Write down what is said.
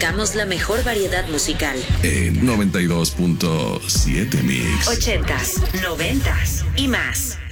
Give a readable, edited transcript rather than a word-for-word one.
presentamos la mejor variedad musical. En 92.7 Mix. 80s, 90s y más.